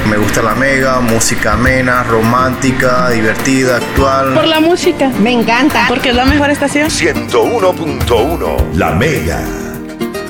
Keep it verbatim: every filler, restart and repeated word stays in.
Me gusta la Mega, música amena, romántica, divertida, actual. Por la música. Me encanta. Porque es la mejor estación. ciento uno punto uno. La Mega.